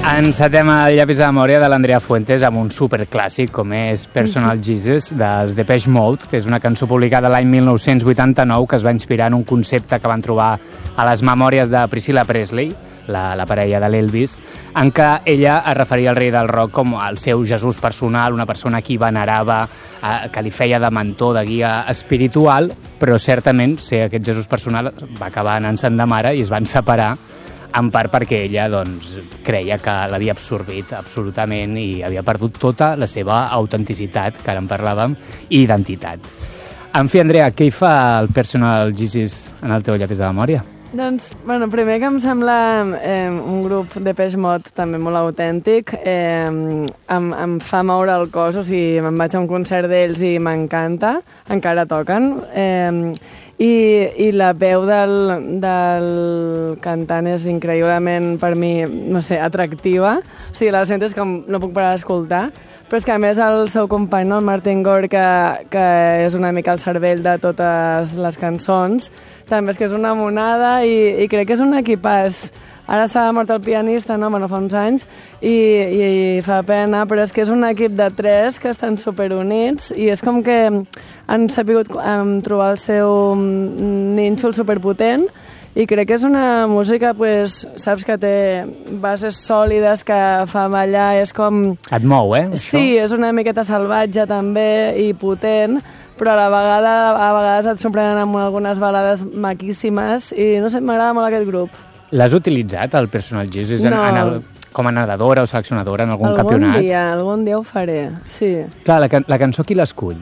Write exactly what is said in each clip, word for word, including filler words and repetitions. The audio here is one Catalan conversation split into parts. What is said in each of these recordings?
Encetem el llapis de memòria de l'Andrea Fuentes amb un superclàssic com és Personal Jesus dels Depeche Mode, que és una cançó publicada l'any mil nou-cents vuitanta-nou que es va inspirar en un concepte que van trobar a les memòries de Priscilla Presley, la, la parella de l'Elvis, en què ella es referia al rei del rock com el seu Jesús personal, una persona a qui venerava, eh, que li feia de mentor, de guia espiritual, però certament ser aquest Jesús personal va acabar anant-se'n de mare i es van separar, en part perquè ella doncs, creia que l'havia absorbit absolutament i havia perdut tota la seva autenticitat, que ara en parlàvem, i identitat. En fi, Andrea, què hi fa el Personal Jesus en el teu llapis de memòria? Doncs, bueno, primer que em sembla eh, un grup de Depeche Mode també molt autèntic, eh, em, em fa moure el cos, o sigui, me'n vaig a un concert d'ells i m'encanta, encara toquen, eh, i, i la veu del, del cantant és increïblement, per mi, no sé, atractiva, o sigui, la sento és que no puc parar d'escoltar, però és que a més el seu company, no, el Martin Gore, que, que és una mica el cervell de totes les cançons, també és que és una monada i, i crec que és un equipàs. Ara s'ha mort el pianista, no? Bueno, fa uns anys, i, i, i fa pena, però és que és un equip de tres que estan superunits i és com que han sapigut um, trobar el seu nínxol superpotent i crec que és una música, pues, saps, que té bases sòlides, que fa ballar, és com... Et mou, eh? Sí, això? És una miqueta salvatge també i potent, però a la vegada a vegades et sorprenen amb algunes balades maquíssimes i no sé, m'agrada molt aquest grup. L'has utilitzat, el Personal Jesus, no. en, en el, com a nedadora o seleccionadora en algun, algun campionat? Algun dia, algun dia ho faré, sí. Clar, la, la cançó qui l'escull?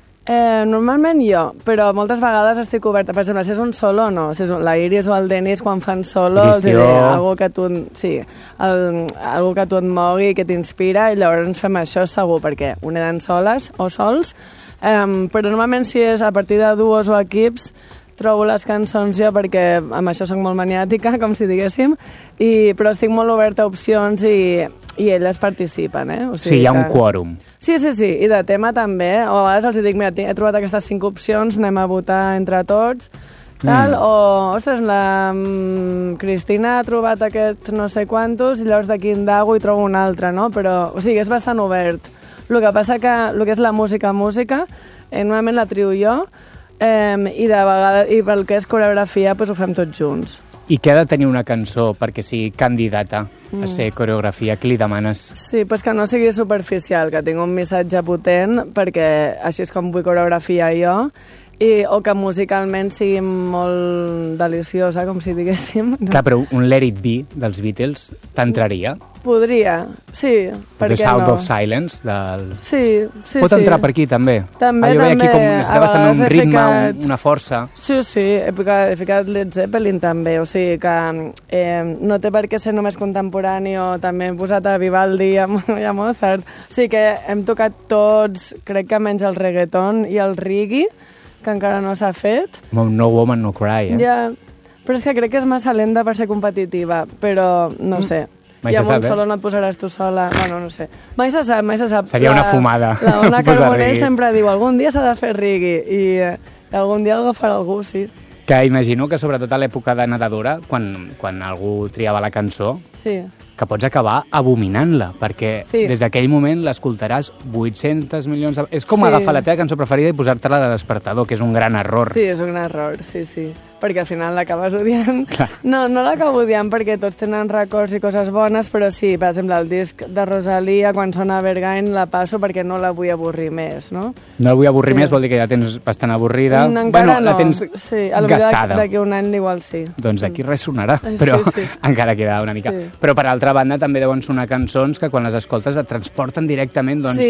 Eh, normalment jo, però moltes vegades estic oberta. Per exemple, si és un solo, no. Si és la Iris o el Denis, quan fan solo, els diré algú que tu, sí, el, algú que tu et mogui, que t'inspira, i llavors fem això segur, perquè ho anem soles o sols, um, però normalment si és a partir de duos o equips, trobo les cançons jo perquè amb això soc molt maniàtica, com si diguéssim, i, però estic molt oberta a opcions i, i elles participen, eh? O sigui, sí, hi ha un que... quòrum. Sí, sí, sí, i de tema també, o a vegades els dic, mira, he trobat aquestes cinc opcions, anem a votar entre tots, tal, mm. o, ostres, la um, Cristina ha trobat aquest no sé quantos, i llavors d'aquí indago i trobo un altre, no? Però, o sigui, és bastant obert. El que passa que el que és la música, música, eh, normalment la trio jo, Eh, i de vegades, i pel que és coreografia, pues ho fem tots junts. I què ha de tenir una cançó perquè sigui candidata mm. a ser coreografia? Què li demanes? Sí, pues que no sigui superficial, que tingui un missatge potent, perquè així és com vull coreografia jo, i, o que musicalment sigui molt deliciosa, com si diguéssim. Clar, però un Let It Be dels Beatles t'entraria? Podria, sí, per què no? The Sound of Silence del... Sí, sí, Pot sí. entrar per aquí, també? També, ah, jo també. Aquí com necessitaves també un ritme, ficat... un, una força. Sí, sí, he ficat, he ficat Led Zeppelin també, o sigui que eh, no té per què ser només contemporani, o també he posat a Vivaldi i a, i a Mozart. O sigui que hem tocat tots, crec que menys el reggaeton i el reggae, que encara no s'ha fet. No Woman, No Cry, eh? Ja, però és que crec que és massa lenta per ser competitiva, però no sé. Mai I se amb un sap, solo eh? no et posaràs tu sola. Bueno, no sé. Mai se sap, mai se sap. Seria la, una fumada. La Ona Posar Carbonell reggae. sempre diu algun dia s'ha de fer reggae i eh, algun dia algú farà algú, sí. Que imagino que sobretot a l'època de nedadora, quan, quan algú triava la cançó, Sí. que pots acabar abominant-la, perquè Sí. des d'aquell moment l'escoltaràs vuit-cents milions de... És com Sí. agafar la teva cançó preferida i posar-te-la de despertador, que és un gran error. Sí, és un error, sí, sí. Perquè al final l'acabes odiant. Clar. No, no l'acabo odiant perquè tots tenen records i coses bones, però sí, per exemple, el disc de Rosalia, quan sona Bergain, la passo perquè no la vull avorrir més, no? No el vull avorrir Sí. més, vol dir que ja tens bastant avorrida. Encara bueno, no. la tens sí, a gastada. D'aquí un any igual sí. Doncs aquí res sonarà, Sí, però sí. encara queda una mica. Sí. Però per altra banda també deuen sonar cançons que quan les escoltes et transporten directament doncs, Sí.